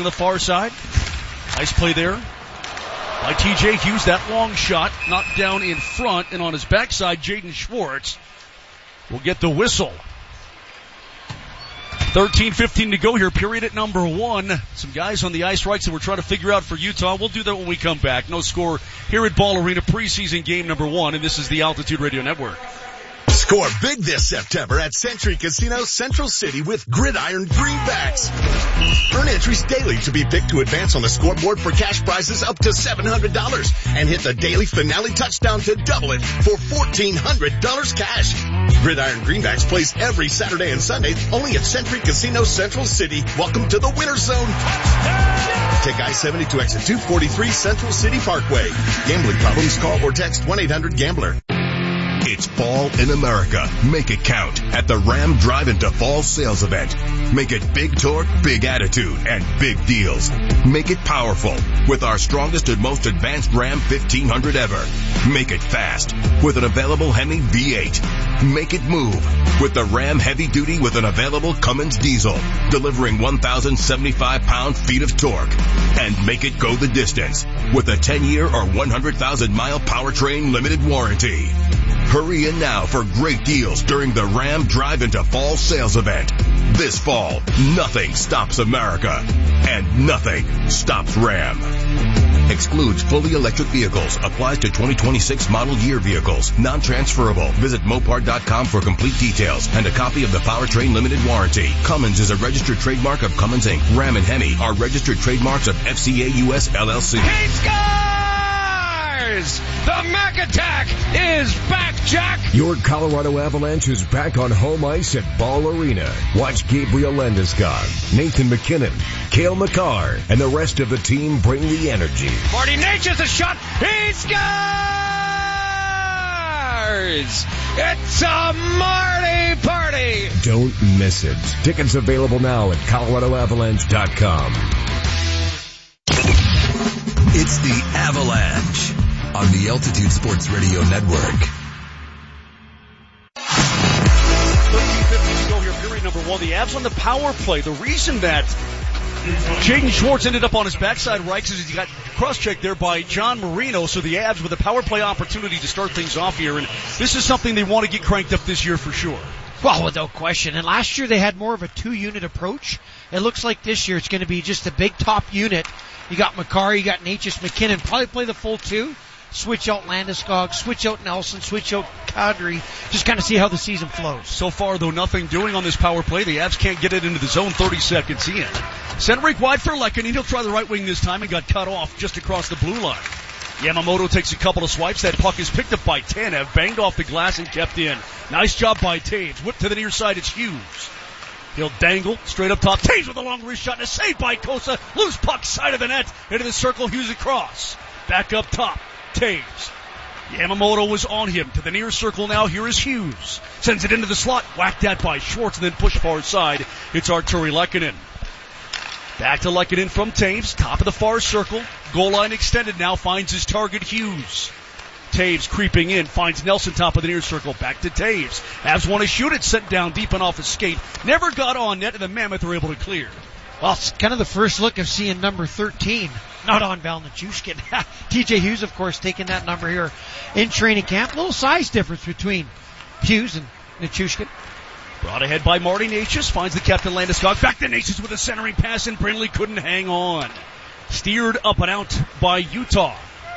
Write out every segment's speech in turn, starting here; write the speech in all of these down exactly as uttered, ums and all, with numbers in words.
on the far side. Nice play there by T J Hughes. That long shot knocked down in front, and on his backside, Jaden Schwartz will get the whistle. thirteen fifteen to go here, period at number one. Some guys on the ice rights that we're trying to figure out for Utah. We'll do that when we come back. No score here at Ball Arena, preseason game number one, and this is the Altitude Radio Network. Score big this September at Century Casino Central City with Gridiron Greenbacks. Earn entries daily to be picked to advance on the scoreboard for cash prizes up to seven hundred dollars and hit the daily finale touchdown to double it for fourteen hundred dollars cash. Gridiron Greenbacks plays every Saturday and Sunday only at Century Casino Central City. Welcome to the Winner's Zone. Take I seventy to exit two forty-three Central City Parkway. Gambling problems? Call or text one eight hundred gambler. It's fall in America. Make it count at the Ram Drive into Fall sales event. Make it big torque, big attitude, and big deals. Make it powerful with our strongest and most advanced Ram fifteen hundred ever. Make it fast with an available Hemi V eight. Make it move with the Ram Heavy Duty with an available Cummins diesel, delivering one thousand seventy-five pound-feet of torque. And make it go the distance with a ten-year or one hundred thousand mile powertrain limited warranty. Hurry in now for great deals during the Ram Drive into Fall sales event. This fall, nothing stops America, and nothing stops Ram. Excludes fully electric vehicles. Applies to twenty twenty-six model year vehicles. Non-transferable. Visit Mopar dot com for complete details and a copy of the powertrain limited warranty. Cummins is a registered trademark of Cummins Incorporated. Ram and Hemi are registered trademarks of F C A U S L L C. He scores! The Mac Attack is back, Jack! Your Colorado Avalanche is back on home ice at Ball Arena. Watch Gabriel Landeskog, Nathan McKinnon, Cale Makar, and the rest of the team bring the energy. Marty Necas a shot. He scores! It's a Marty party! Don't miss it. Tickets available now at Colorado Avalanche dot com. It's the Avalanche on the Altitude Sports Radio Network. thirteen fifteen to go here, period number one. The Avs on the power play. The reason that Jaden Schwartz ended up on his backside right is he got cross-checked there by John Marino, so the Avs with a power play opportunity to start things off here, and this is something they want to get cranked up this year for sure. Well, without question. And last year they had more of a two-unit approach. It looks like this year it's going to be just a big top unit. You got Makar, you got Necas, McKinnon. Probably play the full two. Switch out Landeskog, switch out Nelson, switch out Kadri. Just kind of see how the season flows. So far, though, nothing doing on this power play. The Avs can't get it into the zone thirty seconds in. Centric wide for Lehkonen. He'll try the right wing this time and got cut off just across the blue line. Yamamoto takes a couple of swipes. That puck is picked up by Tanev, banged off the glass and kept in. Nice job by Taves. Whipped to the near side, it's Hughes. He'll dangle straight up top. Taves with a long wrist shot and a save by Kosa. Loose puck, side of the net, into the circle. Hughes across. Back up top. Taves. Yamamoto was on him to the near circle now. Here is Hughes. Sends it into the slot. Whacked at by Schwartz and then pushed far side. It's Artturi Lehkonen. Back to Lehkonen from Taves. Top of the far circle. Goal line extended now. Finds his target Hughes. Taves creeping in. Finds Nelson top of the near circle. Back to Taves. Avs want to shoot it. Sent down deep and off his skate. Never got on net and the Mammoth are able to clear. Well, it's kind of the first look of seeing number thirteen. Not on Val Nichushkin. T J Hughes, of course, taking that number here in training camp. A little size difference between Hughes and Nichushkin. Brought ahead by Marty Necas. Finds the captain Landeskog. Back to Necas with a centering pass, and Brindley couldn't hang on. Steered up and out by Utah.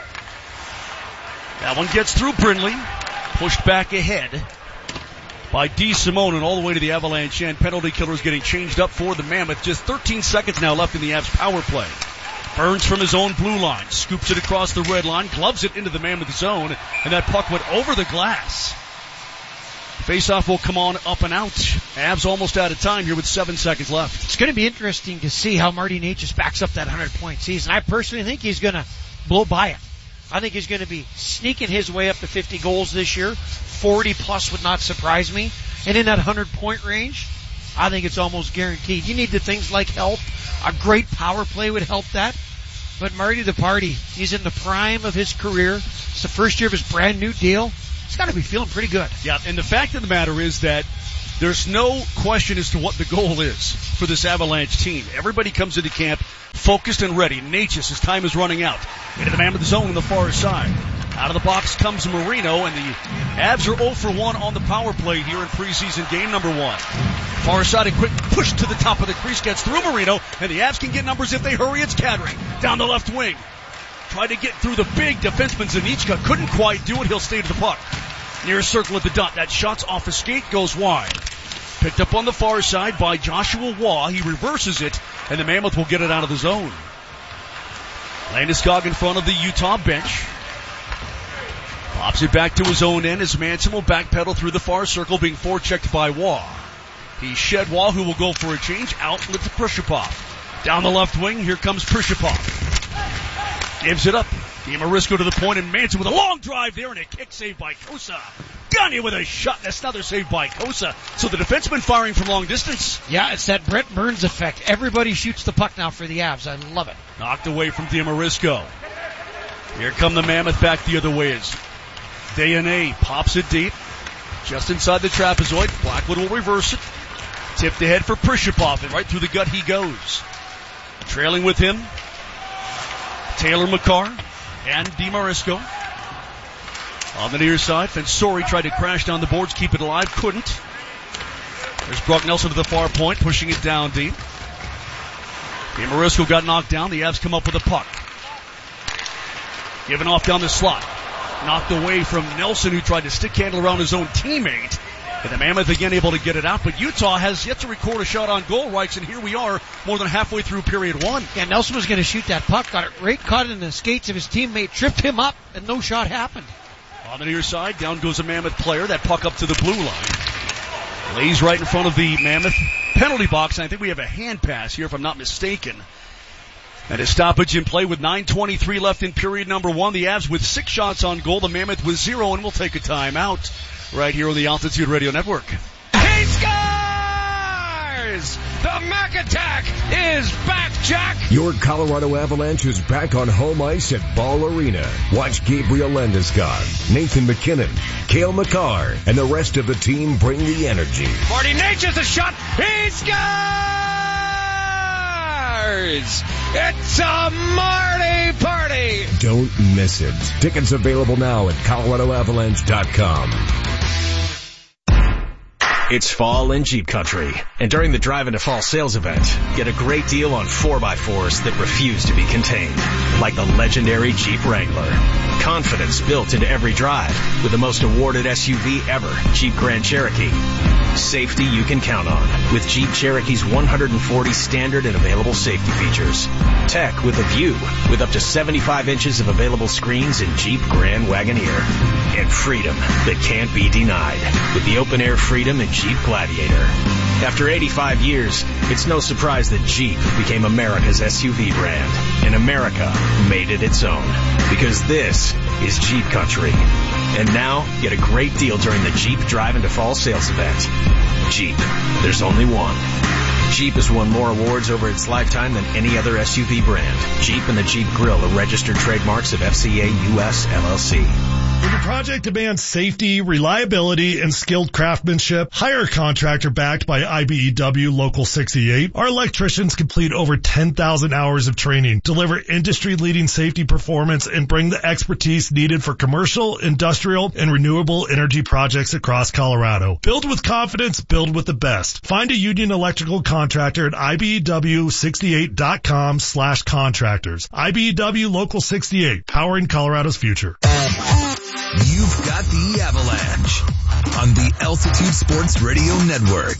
That one gets through Brindley. Pushed back ahead by DeSimone and all the way to the Avalanche end. Penalty killers getting changed up for the Mammoth. Just thirteen seconds now left in the Avs power play. Burns from his own blue line, scoops it across the red line, gloves it into the Mammoth zone, and that puck went over the glass. Faceoff will come on up and out. Avs almost out of time here with seven seconds left. It's going to be interesting to see how Marty Necas backs up that hundred-point season. I personally think he's going to blow by it. I think he's going to be sneaking his way up to fifty goals this year. forty plus would not surprise me. And in that hundred-point range, I think it's almost guaranteed. You need the things like health. A great power play would help that. But Marty the Party, he's in the prime of his career. It's the first year of his brand new deal. He's got to be feeling pretty good. Yeah, and the fact of the matter is that there's no question as to what the goal is for this Avalanche team. Everybody comes into camp focused and ready. Natchez, his time is running out. Into the Mammoth zone on the far side. Out of the box comes Marino, and the Avs are oh for one on the power play here in preseason game number one. Far side, a quick push to the top of the crease, gets through Marino, and the Avs can get numbers if they hurry. It's Kadri down the left wing. Tried to get through the big defenseman Zanichka, couldn't quite do it. He'll stay to the puck. Near circle at the dot. That shot's off a skate, goes wide. Picked up on the far side by Joshua Waugh. He reverses it, and the Mammoth will get it out of the zone. Landeskog in front of the Utah bench. Pops it back to his own end as Manson will backpedal through the far circle, being forechecked by Waugh. He shed Waugh, who will go for a change. Outlet to Prishapov. Down the left wing, here comes Prishapov. Gives it up. DiMarisco to the point, and Manson with a long drive there, and a kick saved by Kosa. Gagne with a shot. That's another save by Kosa. So the defenseman firing from long distance. Yeah, it's that Brent Burns effect. Everybody shoots the puck now for the Avs. I love it. Knocked away from DiMarisco. Here come the Mammoth back the other ways. Dayane pops it deep. Just inside the trapezoid. Blackwood will reverse it. Tipped ahead for Prishapov, and right through the gut he goes. Trailing with him, Taylor McCarr and DiMarisco. On the near side, Fensori tried to crash down the boards, keep it alive, couldn't. There's Brock Nelson to the far point, pushing it down deep. DiMarisco got knocked down. The Avs come up with a puck. Given off down the slot. Knocked away from Nelson, who tried to stick handle around his own teammate. And the Mammoth again able to get it out, but Utah has yet to record a shot on goal, Reichs, and here we are more than halfway through period one. Yeah, Nelson was going to shoot that puck, got it right caught in the skates of his teammate, tripped him up, and no shot happened. On the near side, down goes a Mammoth player, that puck up to the blue line. Lays right in front of the Mammoth penalty box, and I think we have a hand pass here if I'm not mistaken. And a stoppage in play with nine twenty-three left in period number one. The Avs with six shots on goal, the Mammoth with zero, and we'll take a timeout right here on the Altitude Radio Network. He scores! The Mac Attack is back, Jack! Your Colorado Avalanche is back on home ice at Ball Arena. Watch Gabriel Landeskog, Nathan MacKinnon, Cale Makar, and the rest of the team bring the energy. Marty Natchez, a shot! He scores! It's a Marty party! Don't miss it. Tickets available now at colorado avalanche dot com. It's fall in Jeep country, and during the Drive into Fall sales event, get a great deal on four by fours that refuse to be contained, like the legendary Jeep Wrangler. Confidence built into every drive with the most awarded S U V ever, Jeep Grand Cherokee. Safety you can count on with Jeep Cherokee's one hundred forty standard and available safety features. Tech with a view with up to seventy-five inches of available screens in Jeep Grand Wagoneer. And freedom that can't be denied with the open air Freedom and Jeep Gladiator. After eighty-five years, it's no surprise that Jeep became America's S U V brand, and America made it its own. Because this is Jeep country. And now, get a great deal during the Jeep Drive into Fall sales event. Jeep, there's only one. Jeep has won more awards over its lifetime than any other S U V brand. Jeep and the Jeep Grill are registered trademarks of F C A U S L L C. When your project demands safety, reliability, and skilled craftsmanship, hire a contractor backed by I B E W Local sixty-eight. Our electricians complete over ten thousand hours of training, deliver industry-leading safety performance, and bring the expertise needed for commercial, industrial, and renewable energy projects across Colorado. Build with confidence, build with the best. Find a Union Electrical contractor at I B E W sixty-eight dot com slash contractors. I B E W Local sixty-eight, powering Colorado's future. You've got the Avalanche on the Altitude Sports Radio Network.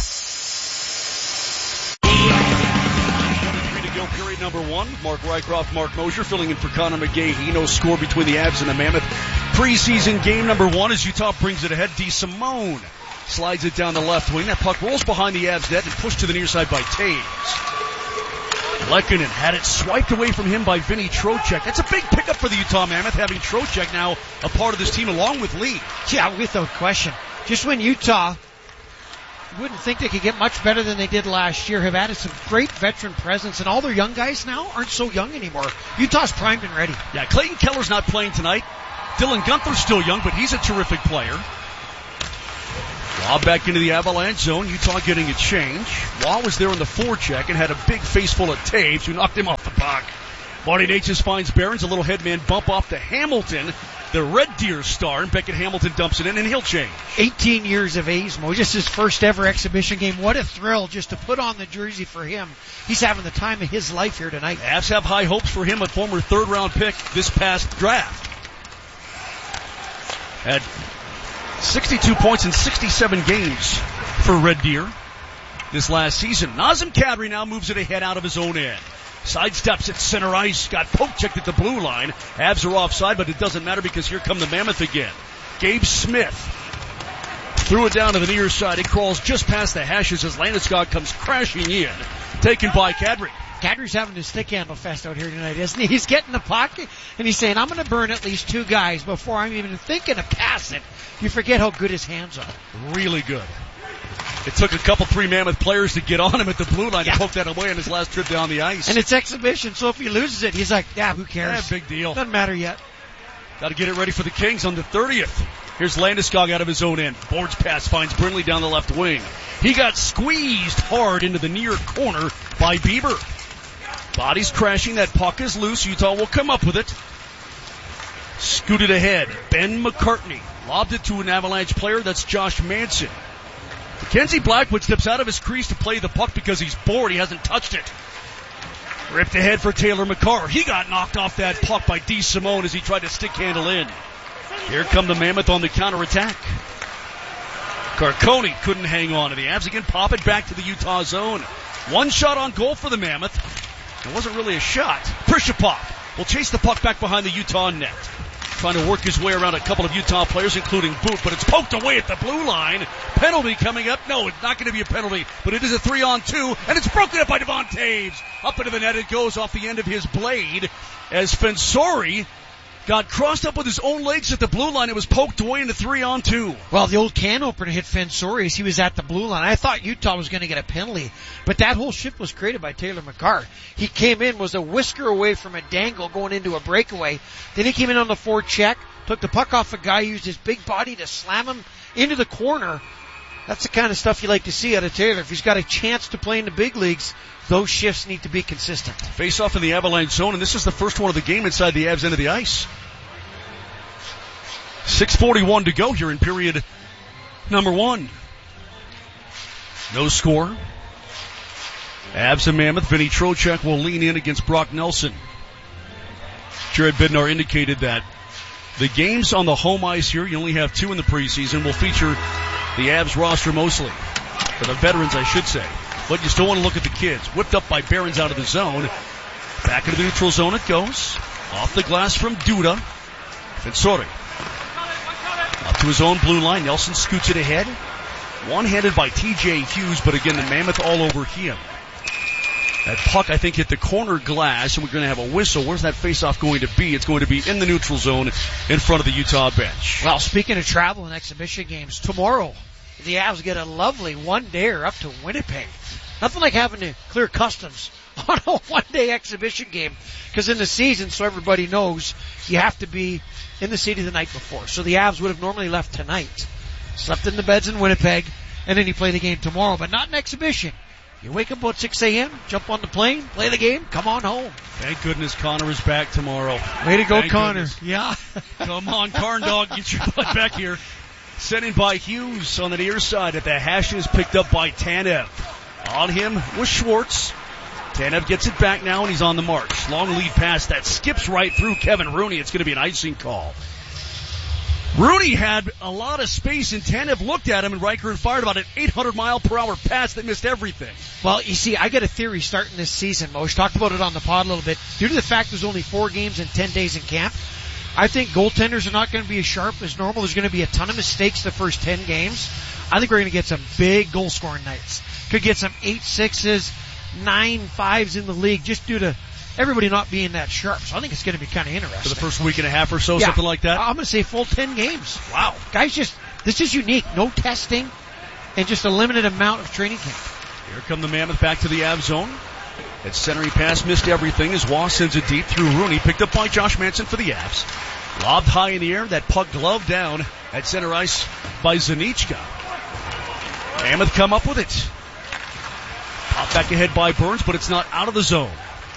twenty-three to go, period number one. Mark Rycroft, Mark Mosier filling in for Connor McGahey. No score between the Avs and the Mammoth. Preseason game number one as Utah brings it ahead. DeSimone slides it down the left wing. That puck rolls behind the Avs net and pushed to the near side by Taves. Lehkonen had it swiped away from him by Vinny Trocheck. That's a big pickup for the Utah Mammoth, having Trocheck now a part of this team along with Lee. Yeah, without question. Just when Utah wouldn't think they could get much better than they did last year, have added some great veteran presence, and all their young guys now aren't so young anymore. Utah's primed and ready. Yeah, Clayton Keller's not playing tonight. Dylan Gunther's still young, but he's a terrific player. Lob back into the Avalanche zone. Utah getting a change. Wall was there in the forecheck and had a big face full of Taves who knocked him off the puck. Marty Necas finds Behrens, a little headman bump off to Hamilton, the Red Deer star, and Beckett Hamilton dumps it in, and he'll change. eighteen years of age, Mo. Just his first ever exhibition game. What a thrill just to put on the jersey for him. He's having the time of his life here tonight. Avs have high hopes for him, a former third-round pick this past draft. Had sixty-two points in sixty-seven games for Red Deer this last season. Nazem Kadri now moves it ahead out of his own end. Sidesteps at center ice, got poke checked at the blue line. Avs are offside, but it doesn't matter because here come the Mammoth again. Gabe Smith threw it down to the near side. It crawls just past the hashes as Landeskog comes crashing in, taken by Kadri. Kadri's having a stick handle fest out here tonight, isn't he? He's getting the pocket, and he's saying, I'm going to burn at least two guys before I'm even thinking of passing. You forget how good his hands are. Really good. It took a couple, three Mammoth players to get on him at the blue line yeah. to poke that away on his last trip down the ice. And it's exhibition, so if he loses it, he's like, yeah, who cares? Yeah, big deal. Doesn't matter yet. Got to get it ready for the Kings on the thirtieth. Here's Landeskog out of his own end. Boards pass finds Brindley down the left wing. He got squeezed hard into the near corner by Bieber. Body's crashing. That puck is loose. Utah will come up with it. Scooted ahead. Ben McCartney lobbed it to an Avalanche player. That's Josh Manson. Mackenzie Blackwood steps out of his crease to play the puck because he's bored. He hasn't touched it. Ripped ahead for Taylor McCarr. He got knocked off that puck by D. Simone as he tried to stick handle in. Here come the Mammoth on the counterattack. Carcone couldn't hang on to the Avs again. Pop it back to the Utah zone. One shot on goal for the Mammoth. It wasn't really a shot. Prishapov will chase the puck back behind the Utah net. Trying to work his way around a couple of Utah players, including Boot, but it's poked away at the blue line. Penalty coming up. No, it's not going to be a penalty, but it is a three on two, and it's broken up by Devon Taves. Up into the net it goes off the end of his blade as Fensori got crossed up with his own legs at the blue line. It was poked away into three on two. Well, the old can opener hit Fensori as he was at the blue line. I thought Utah was going to get a penalty, but that whole shift was created by Taylor McCarr. He came in, was a whisker away from a dangle going into a breakaway. Then he came in on the forecheck, took the puck off a guy, used his big body to slam him into the corner. That's the kind of stuff you like to see out of Taylor. If he's got a chance to play in the big leagues, those shifts need to be consistent. Face off in the Avalanche zone, and this is the first one of the game inside the Avs end of the ice. six forty-one to go here in period number one. No score. Avs and Mammoth. Vinny Trocheck will lean in against Brock Nelson. Jared Bednar indicated that the games on the home ice here, you only have two in the preseason, will feature the Avs roster mostly. For the veterans, I should say. But you still want to look at the kids. Whipped up by Behrens out of the zone. Back into the neutral zone it goes. Off the glass from Duda. Fensori. Up to his own blue line. Nelson scoots it ahead. One-handed by T J Hughes, but again, the Mammoth all over him. That puck, I think, hit the corner glass, and we're going to have a whistle. Where's that face-off going to be? It's going to be in the neutral zone in front of the Utah bench. Well, speaking of travel and exhibition games, tomorrow the Avs get a lovely one-dayer up to Winnipeg. Nothing like having to clear customs on a one-day exhibition game, because in the season, so everybody knows, you have to be in the city the night before. So the Avs would have normally left tonight, slept in the beds in Winnipeg, and then you play the game tomorrow, but not an exhibition. You wake up about six a.m., jump on the plane, play the game, come on home. Thank goodness Connor is back tomorrow. Way to go, Thank Connor. Goodness. Yeah. Come on, Carn Dog, get your butt back here. Sent in by Hughes on the near side at the hashes, picked up by Tanev. On him was Schwartz. Tanev gets it back now, and he's on the march. Long lead pass that skips right through Kevin Rooney. It's going to be an icing call. Rooney had a lot of space, and Tanev looked at him, and Riker fired about an eight hundred mile per hour pass that missed everything. Well, you see, I got a theory starting this season, Mo. We talked about it on the pod a little bit. Due to the fact there's only four games and ten days in camp, I think goaltenders are not going to be as sharp as normal. There's going to be a ton of mistakes the first ten games. I think we're going to get some big goal-scoring nights. Could get some eight sixes, nine fives in the league just due to everybody not being that sharp. So I think it's going to be kind of interesting. For the first week and a half or so, yeah, something like that? I'm going to say full ten games. Wow. Guys, just, this is unique. No testing and just a limited amount of training camp. Here come the Mammoth back to the Av zone. That centering pass missed everything as Waugh sends it deep through Rooney, picked up by Josh Manson for the Avs. Lobbed high in the air, that puck gloved down at center ice by Zanichka. Mammoth come up with it. Pop back ahead by Burns, but it's not out of the zone.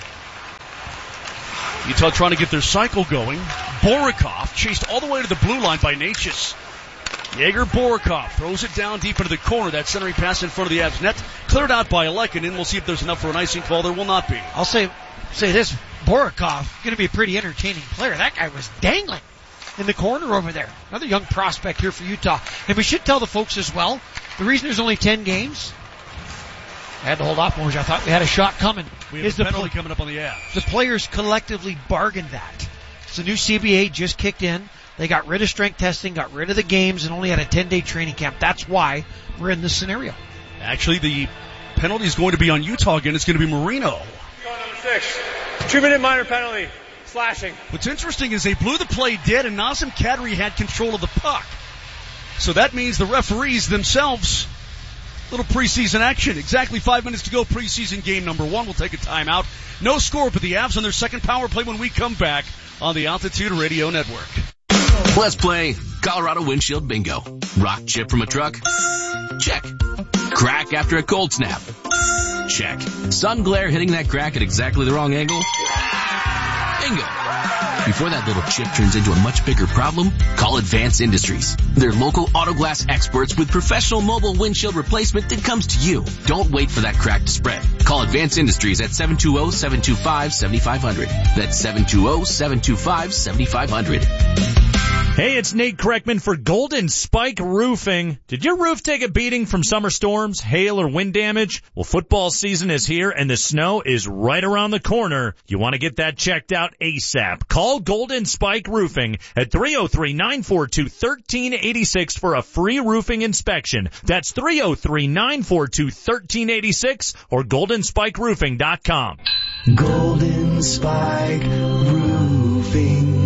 Utah trying to get their cycle going. Borikov chased all the way to the blue line by Natchez. Jaeger Borikov throws it down deep into the corner. That centering pass in front of the Avs net. Cleared out by Lehkonen. We'll see if there's enough for an icing call. There will not be. I'll say say this. Borikov going to be a pretty entertaining player. That guy was dangling in the corner over there. Another young prospect here for Utah. And we should tell the folks as well, the reason there's only ten games, I had to hold off, Moj. I thought we had a shot coming. We have is a the penalty pl- coming up on the Avs. The players collectively bargained that. So new C B A just kicked in. They got rid of strength testing, got rid of the games, and only had a ten-day training camp. That's why we're in this scenario. Actually, the penalty is going to be on Utah again. It's going to be Marino. Number six. Two-minute minor penalty. Slashing. What's interesting is they blew the play dead, and Nazem Kadri had control of the puck. So that means the referees themselves, little preseason action. Exactly five minutes to go, preseason game number one. We'll take a timeout. No score, but the Avs on their second power play when we come back on the Altitude Radio Network. Let's play Colorado Windshield Bingo. Rock chip from a truck? Check. Crack after a cold snap? Check. Sun glare hitting that crack at exactly the wrong angle? Bingo. Before that little chip turns into a much bigger problem, call Advance Industries. They're local auto glass experts with professional mobile windshield replacement that comes to you. Don't wait for that crack to spread. Call Advance Industries at seven two zero, seven two five, seven five zero zero. That's seven two zero, seven two five, seven five zero zero. Hey, it's Nate Kreckman for Golden Spike Roofing. Did your roof take a beating from summer storms, hail, or wind damage? Well, football season is here and the snow is right around the corner. You want to get that checked out ASAP. Call Golden Spike Roofing at three oh three, nine four two, one three eight six for a free roofing inspection. That's three oh three, nine four two, one three eight six or golden spike roofing dot com. Golden Spike Roofing.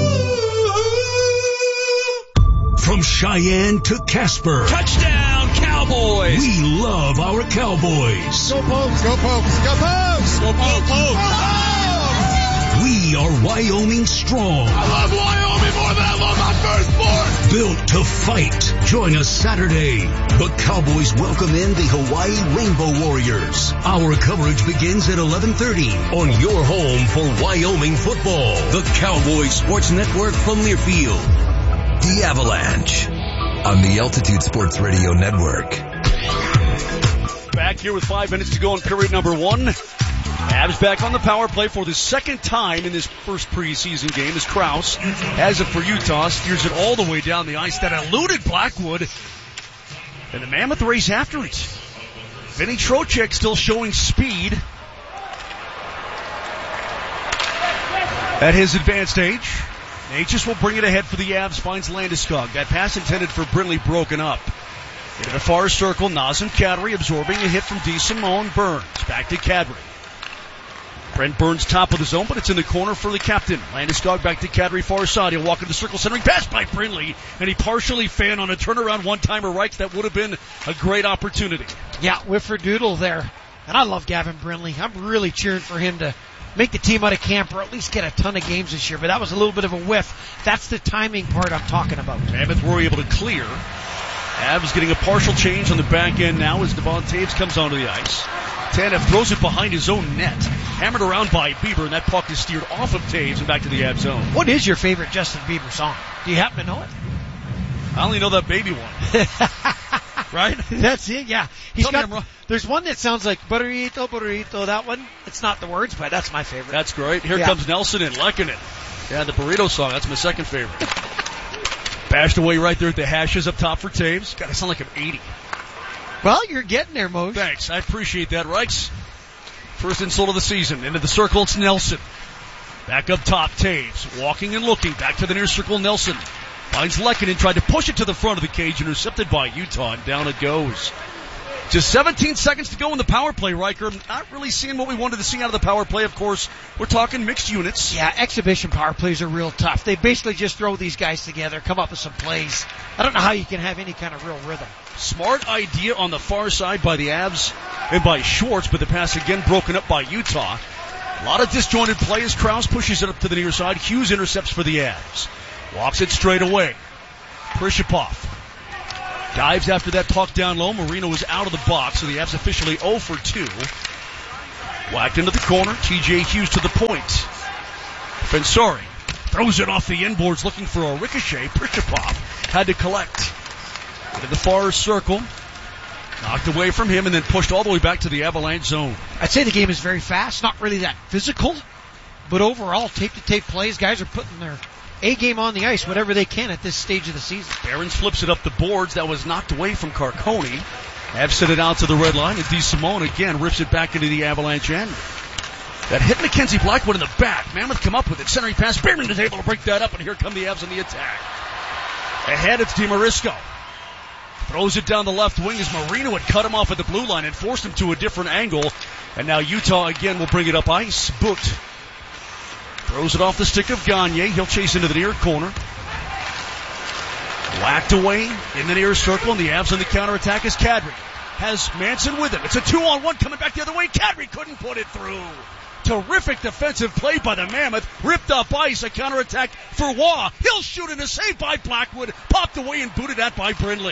From Cheyenne to Casper. Touchdown, Cowboys! We love our Cowboys. Go Pokes, go Pokes, go Pokes! Go Pokes! Go Pokes! We are Wyoming strong. I love Wyoming more than I love my firstborn. Built to fight. Join us Saturday. The Cowboys welcome in the Hawaii Rainbow Warriors. Our coverage begins at eleven thirty on your home for Wyoming football. The Cowboys Sports Network from Learfield. The Avalanche on the Altitude Sports Radio Network. Back here with five minutes to go in period number one. Avs back on the power play for the second time in this first preseason game as Krause has it for Utah, steers it all the way down the ice. That eluded Blackwood, and the Mammoth race after it. Vinny Trocheck still showing speed at his advanced age. Natchez will bring it ahead for the Avs, finds Landeskog. That pass intended for Brindley broken up. Into the far circle, Nazem Kadri absorbing a hit from DeSimone. Burns back to Kadri. Brent Burns top of the zone, but it's in the corner for the captain. Landeskog back to Kadri, far side. He'll walk into the circle, centering pass by Brindley, and he partially fanned on a turnaround one-timer right. That would have been a great opportunity. Yeah, Whifferdoodle there. And I love Gavin Brindley. I'm really cheering for him to make the team out of camp or at least get a ton of games this year, but that was a little bit of a whiff. That's the timing part I'm talking about. Mammoth were able to clear. Avs getting a partial change on the back end now as Devon Taves comes onto the ice. Tanev throws it behind his own net. Hammered around by Bieber, and that puck is steered off of Taves and back to the Avs zone. What is your favorite Justin Bieber song? Do you happen to know it? I only know that baby one. Right? That's it, yeah. He's Tell got, there's one that sounds like burrito, burrito, that one. It's not the words, but that's my favorite. That's great. Here yeah. comes Nelson and Lehkonen. Yeah, the burrito song, that's my second favorite. Bashed away right there at the hashes up top for Taves. God, I sound like I'm eighty. Well, you're getting there, Moj. Thanks, I appreciate that, Reichs. First insult of the season. Into the circle, it's Nelson. Back up top, Taves. Walking and looking. Back to the near circle, Nelson. Finds Lehkonen, tried to push it to the front of the cage, intercepted by Utah, and down it goes. Just seventeen seconds to go in the power play, Riker. Not really seeing what we wanted to see out of the power play, of course. We're talking mixed units. Yeah, exhibition power plays are real tough. They basically just throw these guys together, come up with some plays. I don't know how you can have any kind of real rhythm. Smart idea on the far side by the Avs and by Schwartz, but the pass again broken up by Utah. A lot of disjointed play as Krause pushes it up to the near side. Hughes intercepts for the Avs. Walks it straight away. Prishapov Dives after that puck down low. Marino was out of the box, so the Avs officially oh for two. Whacked into the corner. T J Hughes to the point. Fensari throws it off the inboards looking for a ricochet. Prichapov had to collect. Into the far circle. Knocked away from him and then pushed all the way back to the Avalanche zone. I'd say the game is very fast, not really that physical, but overall, tape-to-tape plays, guys are putting their A-game on the ice, whatever they can at this stage of the season. Barons flips it up the boards. That was knocked away from Carcone. Avs sent it out to the red line, and DeSimone again rips it back into the Avalanche end. That hit Mackenzie Blackwood in the back. Mammoth come up with it. Centering pass. Barron is able to break that up, and here come the Avs on the attack. Ahead, it's DeMarisco. Throws it down the left wing as Marino had cut him off at the blue line and forced him to a different angle. And now Utah again will bring it up ice. Boot throws it off the stick of Gagne. He'll chase into the near corner. Whacked away in the near circle, and the Avs on the counterattack is Kadri. Has Manson with him. It's a two-on-one coming back the other way. Kadri couldn't put it through. Terrific defensive play by the Mammoth. Ripped up ice. A counterattack for Waugh. He'll shoot in a save by Blackwood. Popped away and booted at by Brindley.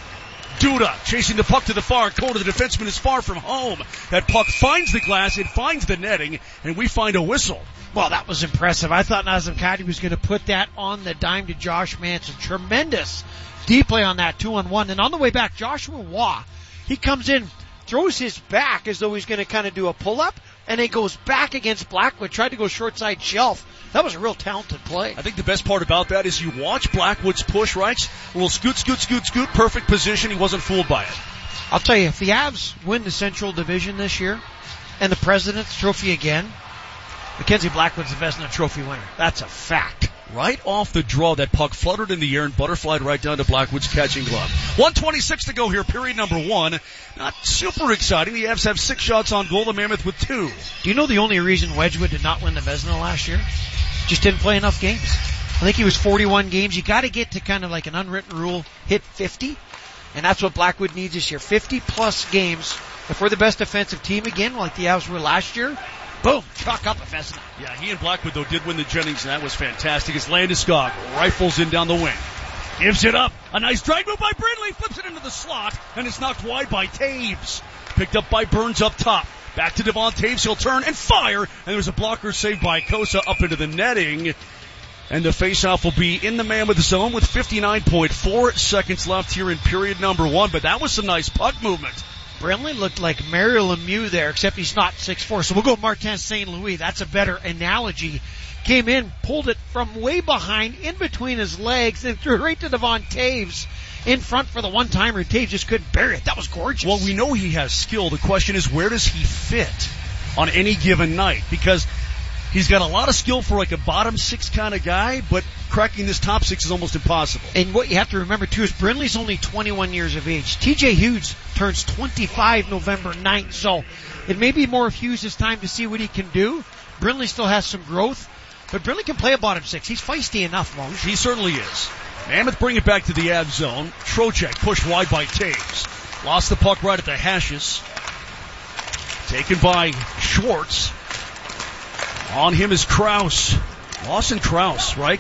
Duda chasing the puck to the far corner. The defenseman is far from home. That puck finds the glass. It finds the netting, and we find a whistle. Well, that was impressive. I thought Nazem Kadri was going to put that on the dime to Josh Manson. Tremendous deep play on that two-on-one. And on the way back, Joshua Waugh, he comes in, throws his back as though he's going to kind of do a pull-up, and it goes back against Blackwood, tried to go short side shelf. That was a real talented play. I think the best part about that is you watch Blackwood's push, right? A little scoot, scoot, scoot, scoot, perfect position. He wasn't fooled by it. I'll tell you, if the Avs win the Central Division this year and the President's Trophy again, Mackenzie Blackwood's the Vezina Trophy winner. That's a fact. Right off the draw, that puck fluttered in the air and butterflied right down to Blackwood's catching glove. one twenty-six to go here, period number one. Not super exciting. The Avs have six shots on goal, the Mammoth with two. Do you know the only reason Wedgwood did not win the Vezina last year? Just didn't play enough games. I think he was forty-one games. You got to get to kind of like an unwritten rule, hit fifty, and that's what Blackwood needs this year. fifty plus games. If we're the best defensive team again, like the Avs were last year, boom, chalk up a Vezina. Yeah, he and Blackwood, though, did win the Jennings, and that was fantastic. As Landeskog rifles in down the wing. Gives it up. A nice drag move by Brindley. Flips it into the slot, and it's knocked wide by Taves. Picked up by Burns up top. Back to Devon Taves. He'll turn and fire, and there's a blocker saved by Kosa up into the netting. And the faceoff will be in the Mammoth zone with fifty-nine point four seconds left here in period number one. But that was some nice puck movement. Brindley looked like Mario Lemieux there, except he's not six foot four. So we'll go Martin Saint Louis. That's a better analogy. Came in, pulled it from way behind, in between his legs, and threw it right to Devon Taves in front for the one-timer. Taves just couldn't bury it. That was gorgeous. Well, we know he has skill. The question is, where does he fit on any given night? Because he's got a lot of skill for like a bottom six kind of guy, but cracking this top six is almost impossible. And what you have to remember, too, is Brindley's only twenty-one years of age. T J Hughes turns twenty-five November ninth, so it may be more of Hughes' time to see what he can do. Brindley still has some growth, but Brindley can play a bottom six. He's feisty enough, Moj. He certainly is. Mammoth bring it back to the Av zone. Trocheck pushed wide by Taves. Lost the puck right at the hashes. Taken by Schwartz. On him is Krause. Lawson Krause, right?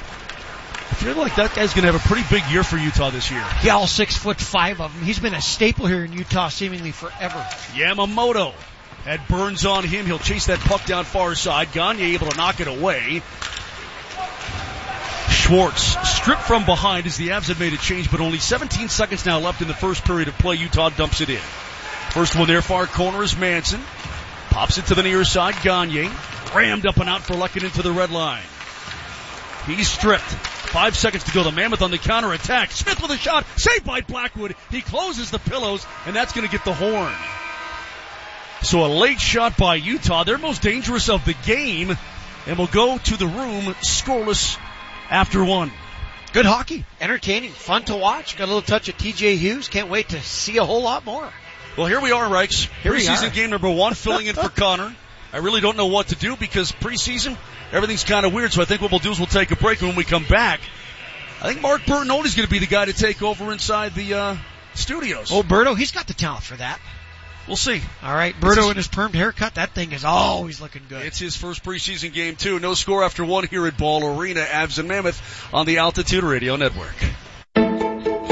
I feel like that guy's going to have a pretty big year for Utah this year. Yeah, all six foot five of him. He's been a staple here in Utah seemingly forever. Yamamoto had Burns on him. He'll chase that puck down far side. Gagne able to knock it away. Schwartz stripped from behind as the Avs have made a change, but only seventeen seconds now left in the first period of play. Utah dumps it in. First one there, far corner is Manson. Pops it to the near side. Gagne rammed up and out for Lehkonen to the red line. He's stripped. Five seconds to go. The Mammoth on the counterattack. Smith with a shot. Saved by Blackwood. He closes the pillows, and that's going to get the horn. So a late shot by Utah. They're most dangerous of the game, and will go to the room scoreless after one. Good hockey. Entertaining. Fun to watch. Got a little touch of T J Hughes. Can't wait to see a whole lot more. Well, here we are, Reichs. Here we Preseason are. game number one, filling in for Connor. I really don't know what to do because preseason, everything's kind of weird, so I think what we'll do is we'll take a break, and when we come back, I think Mark Bertinotti is going to be the guy to take over inside the uh, studios. Oh, Berto, he's got the talent for that. We'll see. All right, Berto and his permed haircut, that thing is always looking good. It's his first preseason game, too. No score after one here at Ball Arena. Avs and Mammoth on the Altitude Radio Network.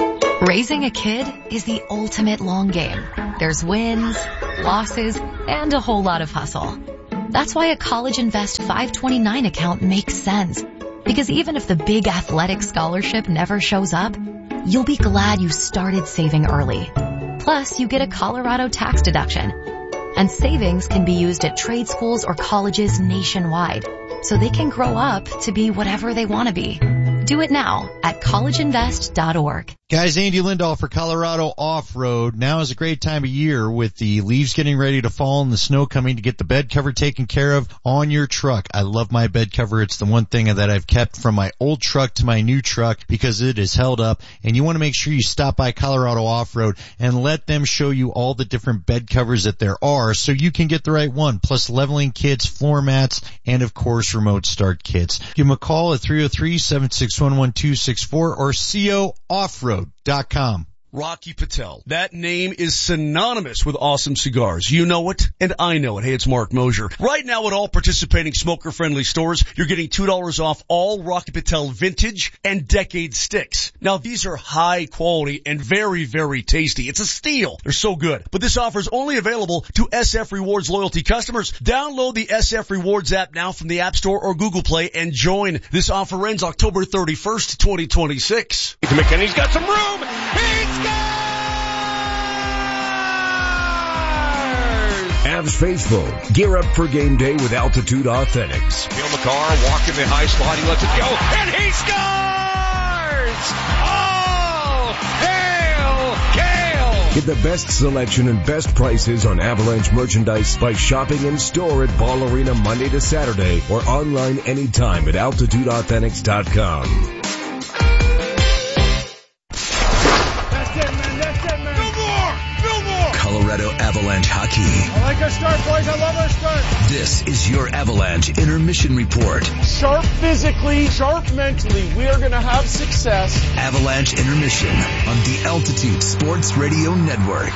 Raising a kid is the ultimate long game. There's wins, losses, and a whole lot of hustle. That's why a College Invest five twenty-nine account makes sense. Because even if the big athletic scholarship never shows up, you'll be glad you started saving early. Plus, you get a Colorado tax deduction. And savings can be used at trade schools or colleges nationwide, so they can grow up to be whatever they want to be. Do it now at college invest dot org. Guys, Andy Lindahl for Colorado Off-Road. Now is a great time of year with the leaves getting ready to fall and the snow coming to get the bed cover taken care of on your truck. I love my bed cover. It's the one thing that I've kept from my old truck to my new truck because it is held up. And you want to make sure you stop by Colorado Off-Road and let them show you all the different bed covers that there are so you can get the right one. Plus leveling kits, floor mats, and of course remote start kits. Give them a call at three oh three, seven six one, one two six four or co offroad dot com. Rocky Patel. That name is synonymous with awesome cigars. You know it, and I know it. Hey, it's Mark Mosier. Right now at all participating smoker-friendly stores, you're getting two dollars off all Rocky Patel vintage and decade sticks. Now, these are high quality and very, very tasty. It's a steal. They're so good. But this offer is only available to S F Rewards loyalty customers. Download the S F Rewards app now from the App Store or Google Play and join. This offer ends October thirty-first, twenty twenty-six. McKinney's got some room. He's Avs faithful, gear up for game day with Altitude Authentics. Cale Makar walking the high slot. He lets it go, and he scores! Oh, hail Cale! Get the best selection and best prices on Avalanche merchandise by shopping in store at Ball Arena Monday to Saturday or online anytime at altitude authentics dot com. Colorado Avalanche hockey. I like our start, boys. I love our start. This is your Avalanche Intermission Report. Sharp physically, sharp mentally. We are going to have success. Avalanche Intermission on the Altitude Sports Radio Network.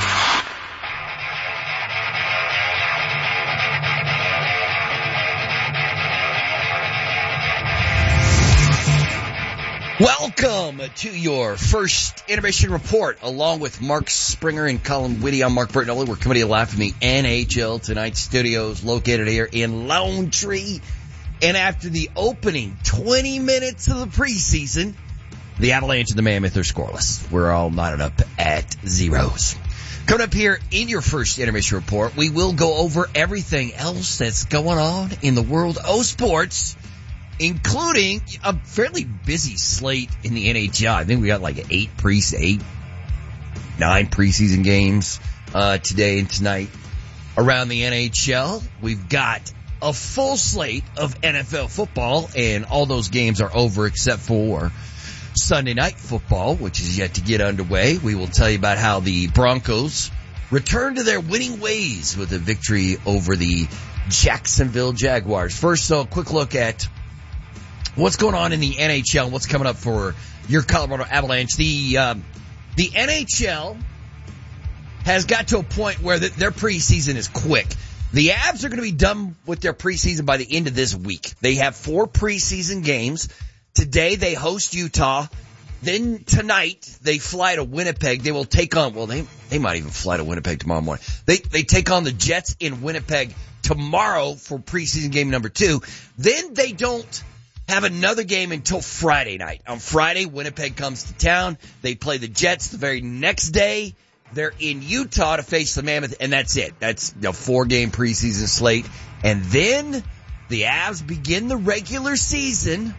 Welcome to your first Intermission Report, along with Mark Springer and Colin Whitty. I'm Mark Bertinelli. We're coming to you live from the N H L Tonight studios located here in Lone Tree. And after the opening twenty minutes of the preseason, the Avalanche and the Mammoth are scoreless. We're all knotted up at zeros. Coming up here in your first Intermission Report, we will go over everything else that's going on in the world of sports, including a fairly busy slate in the N H L. I think we got like eight pre, eight, nine preseason games uh today and tonight around the N H L. We've got a full slate of N F L football, and all those games are over except for Sunday Night Football, which is yet to get underway. We will tell you about how the Broncos return to their winning ways with a victory over the Jacksonville Jaguars. First, so a quick look at what's going on in the N H L and what's coming up for your Colorado Avalanche. The um, the N H L has got to a point where the, their preseason is quick. The Avs are going to be done with their preseason by the end of this week. They have four preseason games. Today they host Utah. Then tonight they fly to Winnipeg. They will take on, well, they they might even fly to Winnipeg tomorrow morning. They they take on the Jets in Winnipeg tomorrow for preseason game number two. Then they don't have another game until Friday night. On Friday, Winnipeg comes to town. They play the Jets the very next day. They're in Utah to face the Mammoth, and that's it. That's a four-game preseason slate. And then the Avs begin the regular season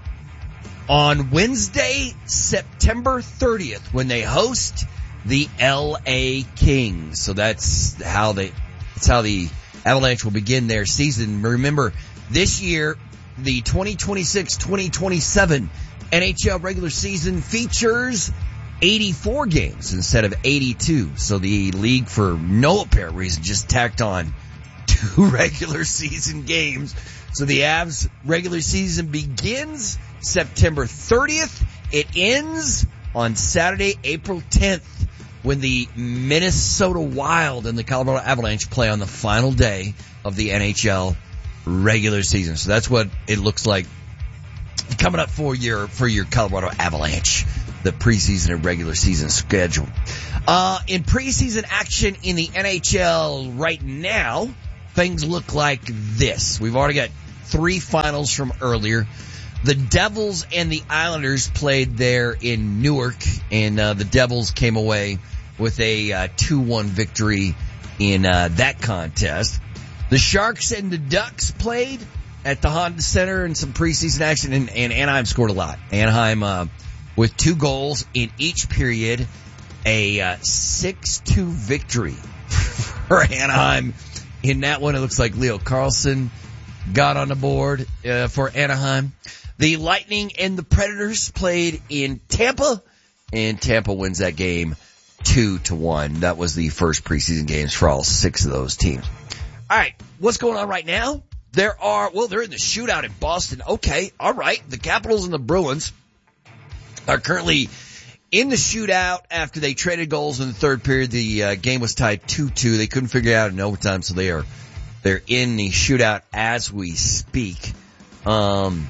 on Wednesday, September thirtieth, when they host the L A Kings. So that's how they, that's how the Avalanche will begin their season. Remember, this year, the twenty twenty-six twenty twenty-seven N H L regular season features eighty-four games instead of eighty-two. So the league, for no apparent reason, just tacked on two regular season games. So the Avs regular season begins September thirtieth. It ends on Saturday, April tenth, when the Minnesota Wild and the Colorado Avalanche play on the final day of the N H L regular season. So that's what it looks like coming up for your for your Colorado Avalanche the preseason and regular season schedule. Uh, in preseason action in the N H L right now, things look like this. We've already got three finals from earlier. The Devils and the Islanders played there in Newark, and uh, the Devils came away with a uh, two one victory in uh, that contest. The Sharks and the Ducks played at the Honda Center in some preseason action, and, and Anaheim scored a lot. Anaheim uh, with two goals in each period, a uh, six two victory for Anaheim. In that one, it looks like Leo Carlsson got on the board uh, for Anaheim. The Lightning and the Predators played in Tampa, and Tampa wins that game two to one. That was the first preseason games for all six of those teams. All right, what's going on right now? There are, well, they're in the shootout in Boston. Okay, all right. The Capitals and the Bruins are currently in the shootout after they traded goals in the third period. The uh, game was tied two two. They couldn't figure it out in overtime, so they are they're in the shootout as we speak. Um,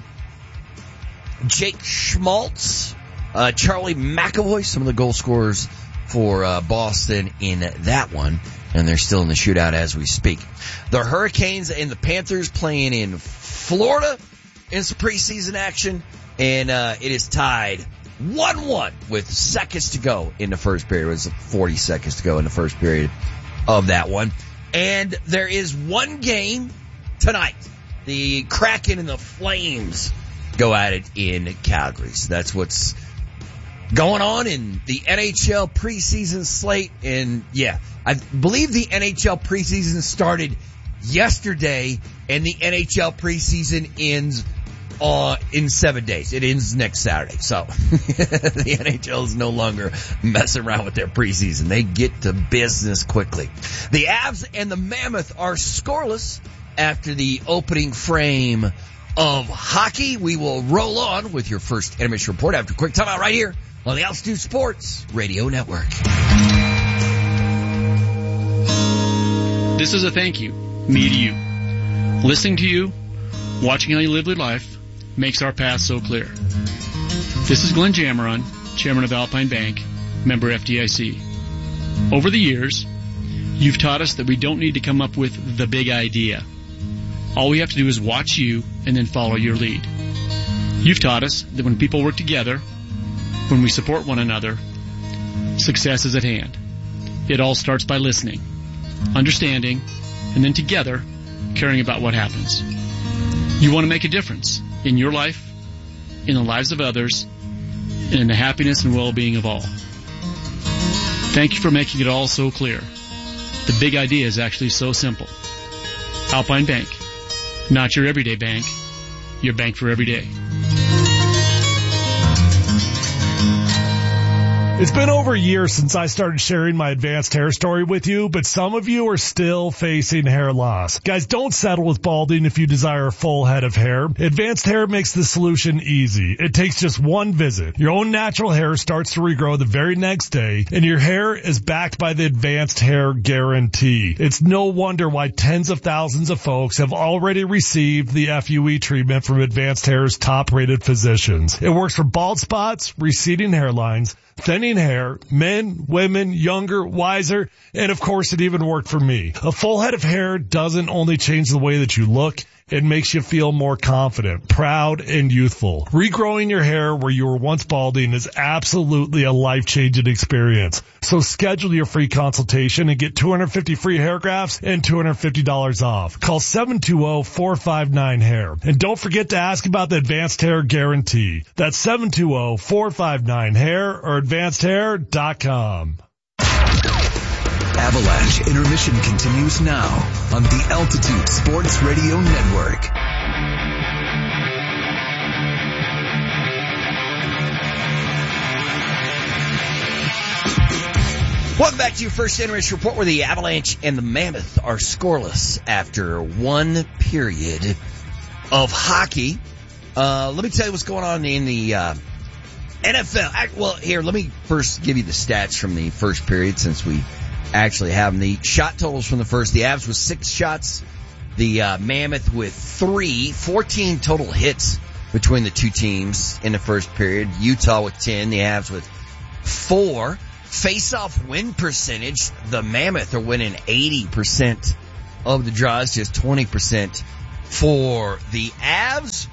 Jake Schmaltz, uh, Charlie McAvoy, some of the goal scorers for uh, Boston in that one, and they're still in the shootout as we speak. The Hurricanes and the Panthers playing in Florida in some preseason action, and uh, it is tied one one with seconds to go in the first period. It was forty seconds to go in the first period of that one. And there is one game tonight. The Kraken and the Flames go at it in Calgary. So that's what's going on in the N H L preseason slate. And yeah, I believe the N H L preseason started yesterday, and the N H L preseason ends uh, in seven days. It ends next Saturday. So the N H L is no longer messing around with their preseason. They get to business quickly. The Avs and the Mammoth are scoreless after the opening frame of hockey. We will roll on with your first intermission report after a quick timeout right here on the Altitude Sports Radio Network. This is a thank you, me to you. Listening to you, watching how you live your life, makes our path so clear. This is Glenn Jammeron, Chairman of Alpine Bank, member F D I C. Over the years, you've taught us that we don't need to come up with the big idea. All we have to do is watch you and then follow your lead. You've taught us that when people work together, when we support one another, success is at hand. It all starts by listening, understanding, and then together, caring about what happens. You want to make a difference in your life, in the lives of others, and in the happiness and well-being of all. Thank you for making it all so clear. The big idea is actually so simple. Alpine Bank. Not your everyday bank, your bank for every day. It's been over a year since I started sharing my advanced hair story with you, but some of you are still facing hair loss. Guys, don't settle with balding if you desire a full head of hair. Advanced Hair makes the solution easy. It takes just one visit. Your own natural hair starts to regrow the very next day, and your hair is backed by the Advanced Hair Guarantee. It's no wonder why tens of thousands of folks have already received the F U E treatment from Advanced Hair's top-rated physicians. It works for bald spots, receding hairlines, thinning hair, men, women, younger, wiser, and of course it even worked for me. A full head of hair doesn't only change the way that you look, it makes you feel more confident, proud, and youthful. Regrowing your hair where you were once balding is absolutely a life-changing experience. So schedule your free consultation and get two hundred fifty free hair grafts and two hundred fifty dollars off. Call seven two zero, four five nine, hair. And don't forget to ask about the Advanced Hair Guarantee. That's seven two zero, four five nine, hair or advanced hair dot com. Avalanche Intermission continues now on the Altitude Sports Radio Network. Welcome back to your first intermission report, where the Avalanche and the Mammoth are scoreless after one period of hockey. Uh, let me tell you what's going on in the uh, N F L. Well, here, let me first give you the stats from the first period, since we actually have them. The shot totals from the first. The Avs with six shots. The uh, Mammoth with three. fourteen total hits between the two teams in the first period. Utah with ten, the Avs with four. Face-off win percentage, the Mammoth are winning eighty percent of the draws, just twenty percent for the Avs.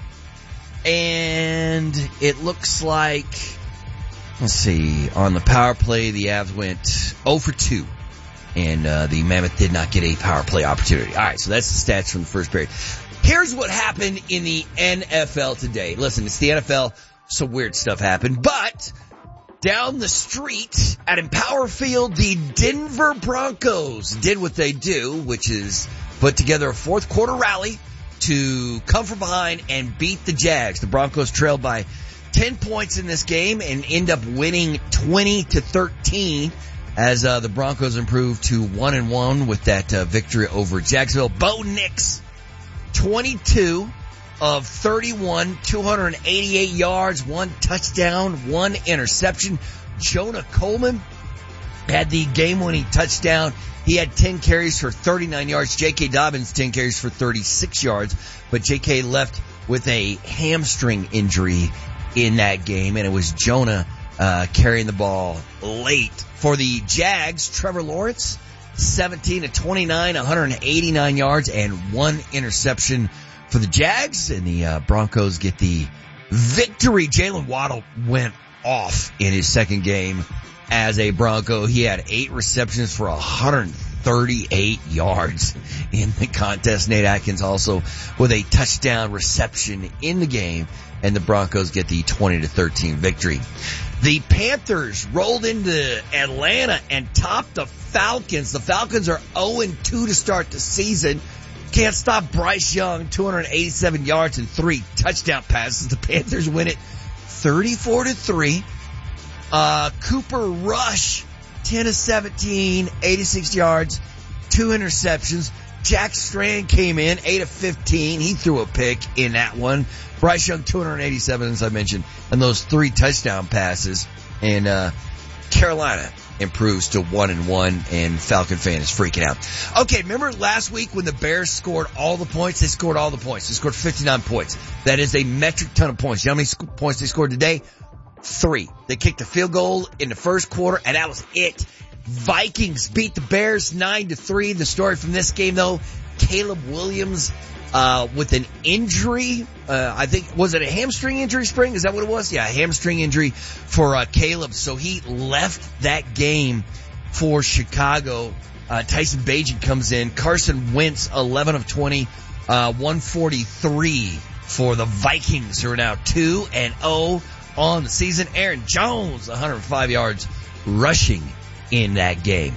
And it looks like, let's see, on the power play, the Avs went zero for two. And uh, the Mammoth did not get a power play opportunity. All right, so that's the stats from the first period. Here's what happened in the N F L today. Listen, it's the N F L, so weird stuff happened. But down the street at Empower Field, the Denver Broncos did what they do, which is put together a fourth quarter rally to come from behind and beat the Jags. The Broncos trailed by ten points in this game and end up winning twenty to thirteen as uh, the Broncos improved to one and one with that uh, victory over Jacksonville. Bo Nix, twenty-two of thirty-one, two hundred eighty-eight yards, one touchdown, one interception. Jonah Coleman had the game-winning touchdown. He had ten carries for thirty-nine yards. J K. Dobbins, ten carries for thirty-six yards. But J K left with a hamstring injury in that game, and it was Jonah uh, carrying the ball late. For the Jags, Trevor Lawrence, seventeen of twenty-nine, one hundred eighty-nine yards, and one interception for the Jags, and the uh, Broncos get the victory. Jalen Waddle went off in his second game as a Bronco. He had eight receptions for one hundred thirty-eight yards in the contest. Nate Atkins also with a touchdown reception in the game, and the Broncos get the twenty to thirteen victory. The Panthers rolled into Atlanta and topped the Falcons. The Falcons are oh and two to start the season. Can't stop Bryce Young, two hundred eighty-seven yards and three touchdown passes. The Panthers win it thirty-four to three. Uh, Cooper Rush, ten of seventeen, eighty-six yards, two interceptions. Jack Strand came in, eight of fifteen. He threw a pick in that one. Bryce Young, two hundred eighty-seven, as I mentioned, and those three touchdown passes. And, uh, Carolina improves to one and one, and Falcon fan is freaking out. Okay, remember last week when the Bears scored all the points? They scored all the points. They scored fifty-nine points. That is a metric ton of points. You know how many sc- points they scored today? Three. They kicked a field goal in the first quarter, and that was it. Vikings beat the Bears nine to three. The story from this game, though, Caleb Williams uh with an injury. Uh I think, was it a hamstring injury, Spring? Is that what it was? Yeah, a hamstring injury for uh Caleb. So he left that game for Chicago. Uh Tyson Bagent comes in. Carson Wentz, eleven of twenty, uh one forty-three for the Vikings, who are now two and oh on the season. Aaron Jones, one hundred five yards rushing in that game.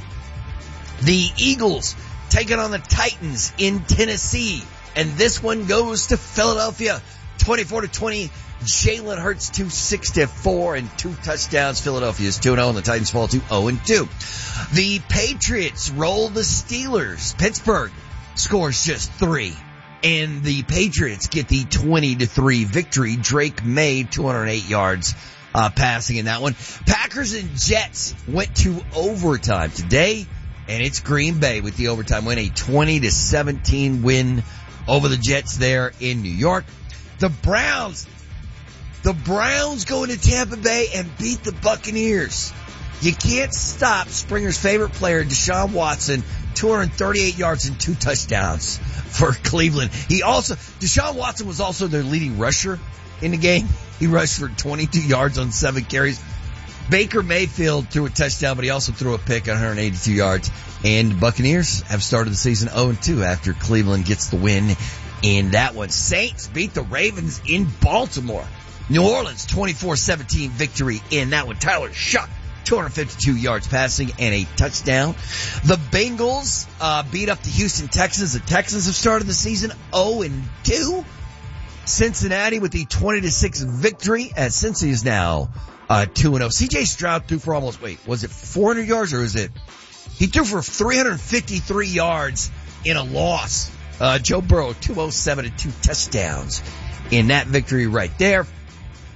The Eagles taking on the Titans in Tennessee, and this one goes to Philadelphia, twenty-four to twenty. Jalen Hurts, two sixty-four and two touchdowns. Philadelphia is two and oh, and the Titans fall to oh and two. The Patriots roll the Steelers. Pittsburgh scores just three, and the Patriots get the twenty to three victory. Drake May, two hundred eight yards uh passing in that one. Packers and Jets went to overtime today, and it's Green Bay with the overtime win, a twenty to seventeen win over the Jets there in New York. The Browns, the Browns go into Tampa Bay and beat the Buccaneers. You can't stop Springer's favorite player, Deshaun Watson, two hundred thirty-eight yards and two touchdowns for Cleveland. He also, Deshaun Watson was also their leading rusher in the game. He rushed for twenty-two yards on seven carries. Baker Mayfield threw a touchdown, but he also threw a pick on one hundred eighty-two yards. And Buccaneers have started the season oh and two after Cleveland gets the win in that one. Saints beat the Ravens in Baltimore. New Orleans, twenty-four seventeen victory in that one. Tyler Shuck, two hundred fifty-two yards passing and a touchdown. The Bengals uh beat up the Houston Texans. The Texans have started the season oh and two. Cincinnati with the twenty to six victory, as Cincy is now uh two and oh. C J Stroud threw for almost, wait, was it four hundred yards or is it? He threw for three hundred fifty-three yards in a loss. Uh Joe Burrow, two oh seven and two touchdowns in that victory right there.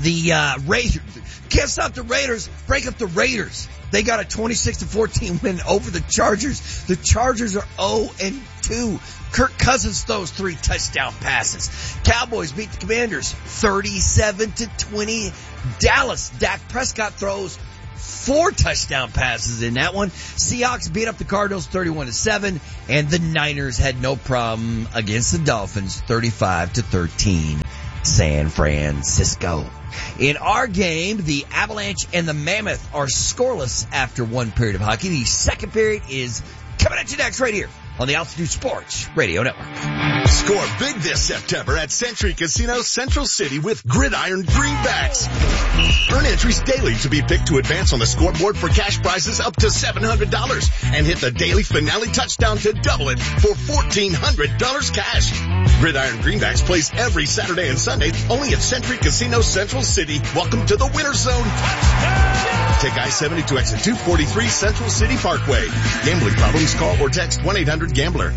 the uh, Raiders. Can't stop the Raiders. Break up the Raiders. They got a twenty-six to fourteen win over the Chargers. The Chargers are oh and two. Kirk Cousins throws three touchdown passes. Cowboys beat the Commanders thirty-seven to twenty. Dallas, Dak Prescott throws four touchdown passes in that one. Seahawks beat up the Cardinals thirty-one to seven, and the Niners had no problem against the Dolphins thirty-five to thirteen. San Francisco. In our game, the Avalanche and the Mammoth are scoreless after one period of hockey. The second period is coming at you next right here on the Altitude Sports Radio Network. Score big this September at Century Casino Central City with Gridiron Greenbacks. Earn entries daily to be picked to advance on the scoreboard for cash prizes up to seven hundred dollars and hit the daily finale touchdown to double it for fourteen hundred dollars cash. Gridiron Greenbacks plays every Saturday and Sunday only at Century Casino Central City. Welcome to the winner zone. Touchdown! Take I seventy to exit two forty-three Central City Parkway. Gambling problems? Call or text one eight hundred gambler.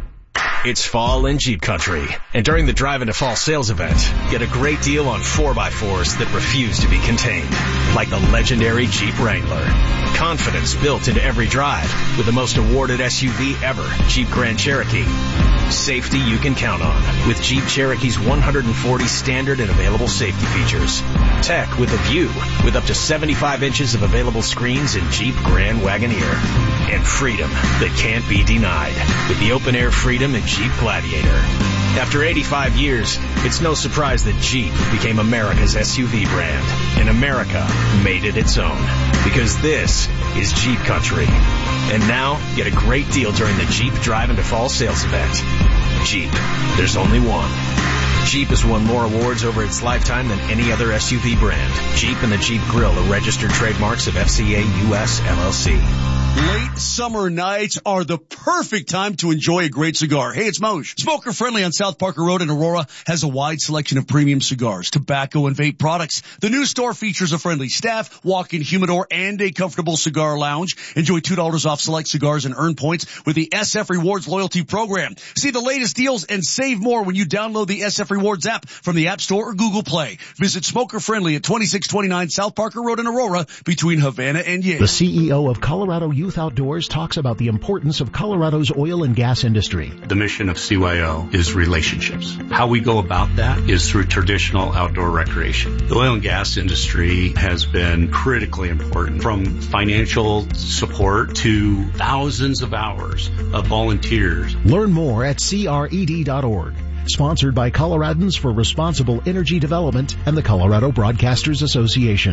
It's fall in Jeep country, and during the Drive into Fall sales event, get a great deal on four by fours that refuse to be contained, like the legendary Jeep Wrangler. Confidence built into every drive with the most awarded S U V ever, Jeep Grand Cherokee. Safety you can count on with Jeep Cherokee's one hundred forty standard and available safety features. Tech with a view with up to seventy-five inches of available screens in Jeep Grand Wagoneer. And freedom that can't be denied with the open air Freedom and Jeep Gladiator. After eighty-five years, it's no surprise that Jeep became America's S U V brand, and America made it its own. Because this is Jeep country. And now, get a great deal during the Jeep Drive into Fall sales event. Jeep, there's only one. Jeep has won more awards over its lifetime than any other S U V brand. Jeep and the Jeep Grill are registered trademarks of F C A U S L L C. Late summer nights are the perfect time to enjoy a great cigar. Hey, it's Moj. Smoker Friendly on South Parker Road in Aurora has a wide selection of premium cigars, tobacco, and vape products. The new store features a friendly staff, walk-in humidor, and a comfortable cigar lounge. Enjoy two dollars off select cigars and earn points with the S F Rewards loyalty program. See the latest deals and save more when you download the S F Rewards app from the App Store or Google Play. Visit Smoker Friendly at twenty-six twenty-nine South Parker Road in Aurora between Havana and Yale. The C E O of Colorado Youth Outdoors talks about the importance of Colorado's oil and gas industry. The mission of C Y O is relationships. How we go about that is through traditional outdoor recreation. The oil and gas industry has been critically important, from financial support to thousands of hours of volunteers. Learn more at C R E D dot org. Sponsored by Coloradans for Responsible Energy Development and the Colorado Broadcasters Association.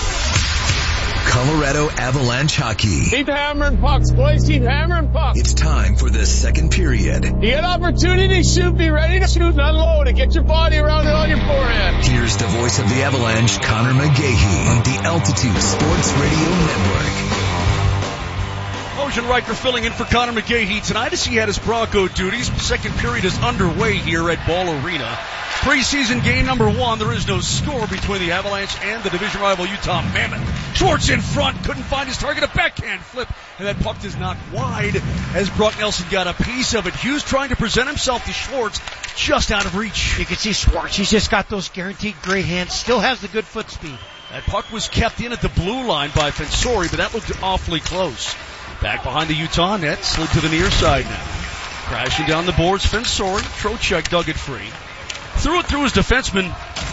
Colorado Avalanche hockey. Keep hammering pucks, boys. Keep hammering pucks. It's time for the second period. You get opportunity, shoot. Be ready to shoot and unload it. Get your body around it on your forehand. Here's the voice of the Avalanche, Connor McGahey, on the Altitude Sports Radio Network. Motion Riker filling in for Connor McGahey tonight as he had his Bronco duties. Second period is underway here at Ball Arena. Preseason game number one. There is no score between the Avalanche and the division rival Utah Mammoth. Schwartz in front, couldn't find his target. A backhand flip, and that puck is knocked wide as Brock Nelson got a piece of it. Hughes trying to present himself to Schwartz, just out of reach. You can see Schwartz. He's just got those guaranteed great hands. Still has the good foot speed. That puck was kept in at the blue line by Fensori, but that looked awfully close. Back behind the Utah net, slid to the near side now. Crashing down the boards, Fensori. Trocheck dug it free. Threw it through his defenseman,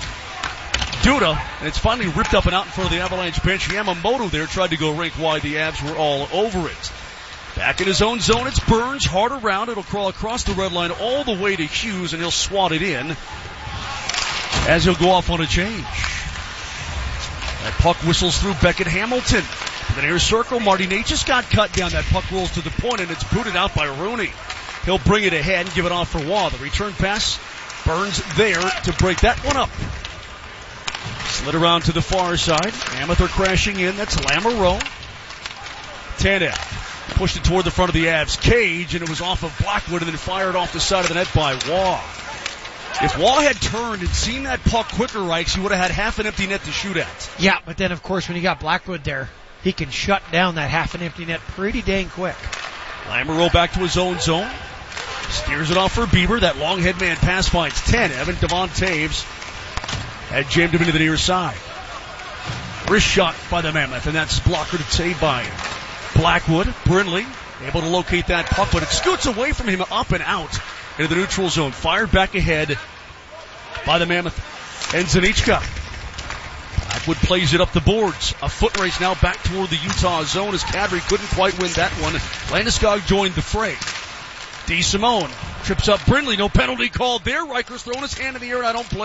Duda, and it's finally ripped up and out in front of the Avalanche bench. Yamamoto there tried to go rink wide. The Avs were all over it. Back in his own zone, it's Burns, hard around. It'll crawl across the red line all the way to Hughes, and he'll swat it in as he'll go off on a change. That puck whistles through Beckett Hamilton. The near circle, Marty Necas got cut down. That puck rolls to the point, and it's booted out by Rooney. He'll bring it ahead and give it off for Waugh. The return pass, Burns there to break that one up. Slid around to the far side. Mammoth are crashing in. That's Lamoureux. Tanev pushed it toward the front of the Avs cage, and it was off of Blackwood and then fired off the side of the net by Waugh. If Waugh had turned and seen that puck quicker, Reichs, he would have had half an empty net to shoot at. Yeah, but then, of course, when you got Blackwood there, he can shut down that half an empty net pretty dang quick. Lamoureux back to his own zone. Steers it off for Bieber. That long head man pass finds ten. Evan Devon Taves Had jammed him into the near side. Wrist shot by the Mammoth, and that's blockered and saved by Blackwood. Brindley able to locate that puck, but it scoots away from him up and out into the neutral zone. Fired back ahead by the Mammoth and Zanichka. Blackwood plays it up the boards. A foot race now back toward the Utah zone as Kadri couldn't quite win that one. Landeskog joined the fray. DeSimone trips up Brindley. No penalty called there. Reicher's throwing his hand in the air, and I don't blame